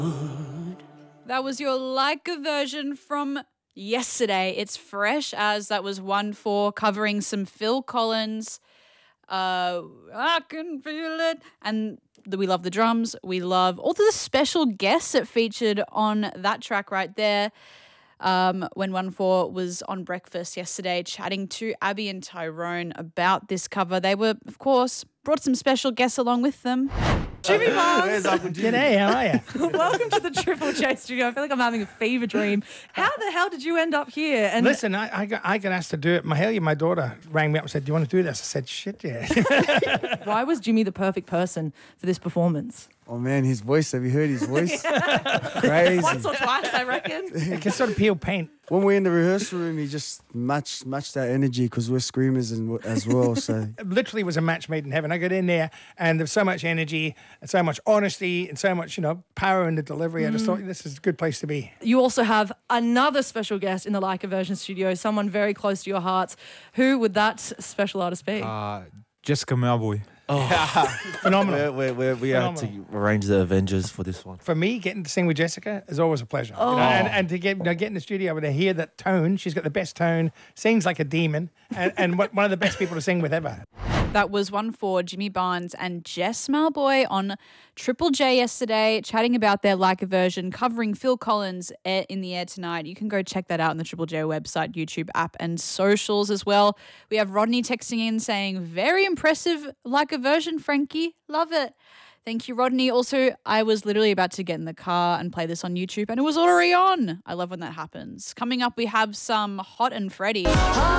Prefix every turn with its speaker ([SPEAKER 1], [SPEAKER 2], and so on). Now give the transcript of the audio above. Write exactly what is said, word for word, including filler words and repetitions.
[SPEAKER 1] That was your Leica version from yesterday. It's fresh as that was one four covering some Phil Collins. Uh, I can feel it. And the, we love the drums. We love all the special guests that featured on that track right there. Um, when one four was on Breakfast yesterday chatting to Abby and Tyrone about this cover. They were, of course, brought some special guests along with them.
[SPEAKER 2] Jimmy Barnes.
[SPEAKER 3] G'day, how are you?
[SPEAKER 2] Welcome to the Triple J studio. I feel like I'm having a fever dream. How the hell did you end up here? And
[SPEAKER 3] Listen, I, I, got, I got asked to do it. Mahalia, my daughter, rang me up and said, do you want to do this? I said, shit, yeah.
[SPEAKER 2] why was Jimmy the perfect person for this performance?
[SPEAKER 4] Oh, man, his voice. Have you heard his voice? Crazy.
[SPEAKER 2] Once or twice, I reckon.
[SPEAKER 3] It can sort of peel paint.
[SPEAKER 4] When we're in the rehearsal room, he just matched, matched our energy because we're screamers and, as well. So
[SPEAKER 3] It literally was a match made in heaven. I got in there and there was so much energy and so much honesty and so much, you know, power in the delivery. I just thought this is a good place to be.
[SPEAKER 2] You also have another special guest in the Leica Version studio, someone very close to your hearts. Who would that special artist be?
[SPEAKER 5] Uh, Jessica Malboy.
[SPEAKER 3] Phenomenal.
[SPEAKER 6] We're, we're, we had to arrange the Avengers for this one.
[SPEAKER 3] For me, getting to sing with Jessica is always a pleasure. Oh. You know, and, and to get, you know, get in the studio and to hear that tone, she's got the best tone, sings like a demon, and, and one of the best people to sing with ever.
[SPEAKER 1] That was one for Jimmy Barnes and Jess Malboy on Triple J yesterday, chatting about their Leica version, covering Phil Collins in the air tonight. You can go check that out on the Triple J website, YouTube app, and socials as well. We have Rodney texting in saying, very impressive Leica version, Frankie. Love it. Thank you, Rodney. Also, I was literally about to get in the car and play this on YouTube, and it was already on. I love when that happens. Coming up, we have some Hot and Freddie.